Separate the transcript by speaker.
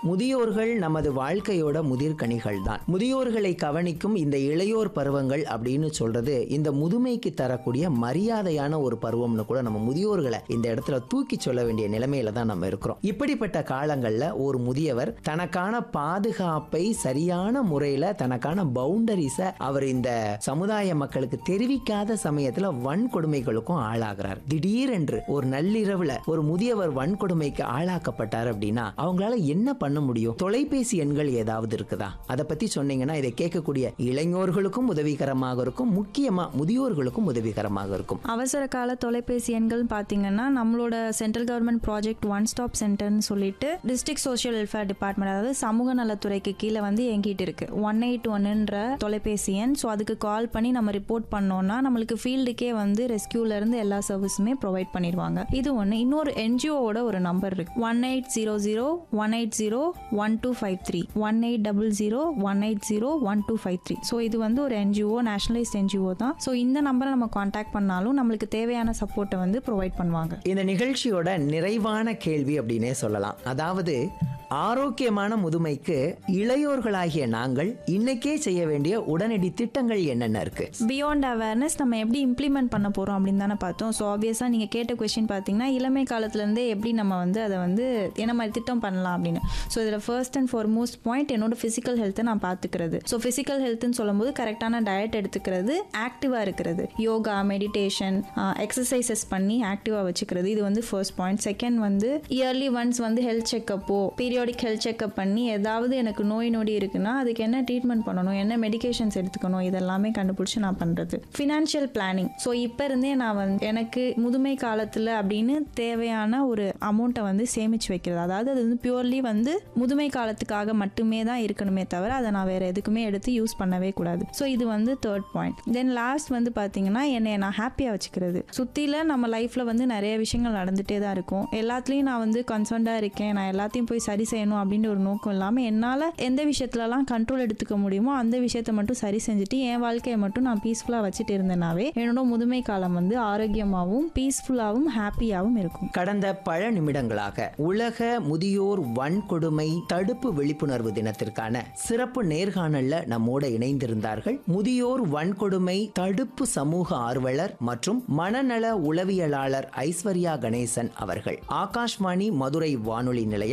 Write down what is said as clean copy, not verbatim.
Speaker 1: முதியோர்கள் நமது வாழ்க்கையோட முதிர்கனிகள் தான். முதியோர்களை கவனிக்கும் இந்த இளையோர் பருவங்கள் அப்படின்னு சொல்றது இந்த முதுமைக்கு தரக்கூடிய மரியாதையான ஒரு பருவம்னு கூட நம்ம முதியோர்களை இந்த இடத்துல தூக்கி சொல்ல வேண்டிய நிலைமையில தான் நம்ம இருக்கிறோம். இப்படிப்பட்ட காலங்கள்ல ஒரு முதியவர் தனக்கான பாதுகாப்பை சரியான முறையில தனக்கான பவுண்டரிஸை அவர் இந்த சமுதாய மக்களுக்கு தெரிவிக்காத சமயத்துல வன்கொடுமைகளுக்கும் ஆளாகிறார். திடீரென்று ஒரு நள்ளிரவுல ஒரு முதியவர் வன்கொடுமைக்கு ஆளாக்கப்பட்டார் அப்படின்னா அவங்களால என்ன பண்ண முடியும்? தொலைபேசி எண்கள் ஏதாவது இருக்குதா? அதை பத்தி சொன்னீங்கன்னா இதை கேட்கக்கூடிய இளைஞர்களுக்கும் உதவிகரமாக இருக்கும், முக்கியமா முதியோர்களுக்கும் உதவிகரமாக இருக்கும்.
Speaker 2: அவசர கால தொலைபேசி எண்கள் பாத்தீங்கன்னா நம்மளோட central government project one stop சென்டர்னு சொல்லிட்டு டிஸ்ட்ரிக்ட் சோஷியல் வெல்ஃபேர் டிபார்ட்மெண்ட், அதாவது சமூக நலத்துறைக்கு கீழே வந்து எங்கிட்டு இருக்கு 181ன்ற தொலைபேசி எண். ஸோ அதுக்கு கால் பண்ணி நம்ம ரிப்போர்ட் பண்ணோம்னா நம்மளுக்கு ஃபீல்டுக்கே வந்து ரெஸ்கியூல இருந்து எல்லா சர்வீஸுமே ப்ரொவைட் பண்ணிடுவாங்க. இது ஒன்று. இன்னொரு என்ஜிஓட ஒரு நம்பர் இருக்கு 1800-180-1253 1800-180-1253. ஸோ இது வந்து ஒரு என்ஜிஓ, நேஷனலைஸ்ட் என்ஜிஓ தான். ஸோ இந்த நம்பரை நம்ம கான்டாக்ட் பண்ணாலும் நம்மளுக்கு தேவையான சப்போர்ட்டை வந்து ப்ரொவைட் பண்ணுவாங்க.
Speaker 1: இந்த நிகழ்ச்சியோட நிறைவான கேள்வி அப்படின்னே சொல்லலாம். அதாவது ஆரோக்கியமான முதுமைக்கு இளையோர்களாகிய நாங்கள் இன்னைக்கே செய்ய வேண்டிய உடனடி திட்டங்கள் என்னென்ன இருக்கு?
Speaker 2: பியாண்ட் அவேர்னஸ் நம்ம எப்படி இம்ப்ளிமெண்ட் பண்ண போறோம் அப்படின்னு தானே பார்த்தோம். ஸோ ஆப்வியஸா நீங்க கேட்ட கொஸ்டின் பார்த்தீங்கன்னா இளமை காலத்துல இருந்தே எப்படி நம்ம வந்து அதை வந்து என்ன மாதிரி திட்டம் பண்ணலாம் அப்படின்னு. ஸோ இதில் ஃபர்ஸ்ட் அண்ட் ஃபார்மோஸ்ட் பாயிண்ட் என்னோட ஃபிசிக்கல் ஹெல்த்தை நான் பார்த்துக்கிறது. ஸோ ஃபிசிக்கல் ஹெல்த்னு சொல்லும்போது கரெக்டான டயட் எடுத்துக்கிறது, ஆக்டிவாக இருக்கிறது, யோகா, மெடிடேஷன், எக்ஸசைசஸ் பண்ணி ஆக்டிவாக வச்சுக்கிறது. இது வந்து ஃபர்ஸ்ட் பாயிண்ட். செகண்ட் வந்து இயர்லி ஒன்ஸ் வந்து ஹெல்த் செக்கப்போ பீரியாடிக் ஹெல்த் செக்அப் பண்ணி ஏதாவது எனக்கு நோய் நொடி இருக்குன்னா அதுக்கு என்ன ட்ரீட்மெண்ட் பண்ணணும், என்ன மெடிகேஷன்ஸ் எடுத்துக்கணும், இதெல்லாமே கண்டுபிடிச்சி நான் பண்ணுறது. Financial planning. ஸோ இப்போ இருந்தே நான் வந்து எனக்கு முதுமை காலத்தில் அப்படின்னு தேவையான ஒரு அமௌண்ட்டை வந்து சேமிச்சு வைக்கிறது. அதாவது அது வந்து பியூர்லி வந்து முதுமை காலத்துக்காக மட்டுமே தான் இருக்கணுமே தவிர அதை நான் வேற எதுக்குமே எடுத்து யூஸ் பண்ணவே கூடாது. ஸோ இது வந்து தேர்ட் பாயிண்ட். தென் லாஸ்ட் வந்து பார்த்தீங்கன்னா என்னை நான் ஹாப்பியாக வச்சுக்கிறது. சுற்றில நம்ம லைஃப்பில் வந்து நிறைய விஷயங்கள் நடந்துகிட்டே தான் இருக்கும். எல்லாத்துலேயும் நான் வந்து கன்சர்ன்டாக இருக்கேன், நான் எல்லாத்தையும் போய் சரி செய்யணும் அப்படின்ற ஒரு நோக்கம் இல்லாமல் என்னால் எந்த விஷயத்துலலாம் கண்ட்ரோல் எடுத்துக்க முடியுமோ அந்த விஷயத்தை மட்டும் சரி செஞ்சுட்டு என் வாழ்க்கையை மட்டும் நான் பீஸ்ஃபுல்லாக வச்சுட்டு இருந்தேனாவே என்னோட முதுமை காலம் வந்து ஆரோக்கியமாகவும் பீஸ்ஃபுல்லாகவும் ஹாப்பியாகவும் இருக்கும்.
Speaker 1: கடந்த பல நிமிடங்களாக உலக முதியோர் வன்கொடுமை தடுப்பு விழிப்புணர்வு தினத்திற்கான சிறப்பு நேர்காணல்ல நம்மோட இணைந்திருந்தார்கள் முதியோர் வன்கொடுமை தடுப்பு சமூக ஆர்வலர் மற்றும் மனநல உளவியலாளர் ஐஸ்வர்யா கணேசன் அவர்கள். ஆகாஷ்வாணி மதுரை வானொலி நிலையம்